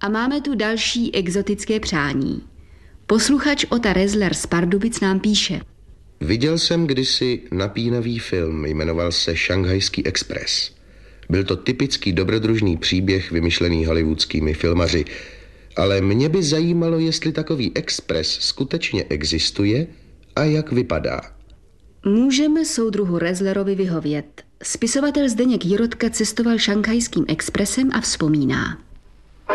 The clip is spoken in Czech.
A máme tu další exotické přání. Posluchač Ota Rezler z Pardubic nám píše. Viděl jsem kdysi napínavý film, jmenoval se Šanghajský expres. Byl to typický dobrodružný příběh vymyšlený hollywoodskými filmaři. Ale mě by zajímalo, jestli takový expres skutečně existuje a jak vypadá. Můžeme soudruhu Rezlerovi vyhovět. Spisovatel Zdeněk Jirotka cestoval šanghajským expresem a vzpomíná.